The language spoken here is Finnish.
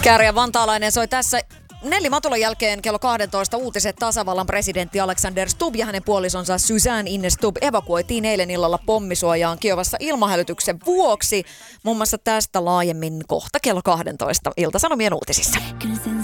Kääriä vantaalainen soi tässä Nelli Matulan jälkeen kello 12 uutiset. Tasavallan presidentti Alexander Stubb ja hänen puolisonsa Suzanne Ines Stubb evakuoitiin eilen illalla pommisuojaan Kiovassa ilmahälytyksen vuoksi. Muun muassa tästä laajemmin kohta kello 12 Ilta-Sanomien uutisissa.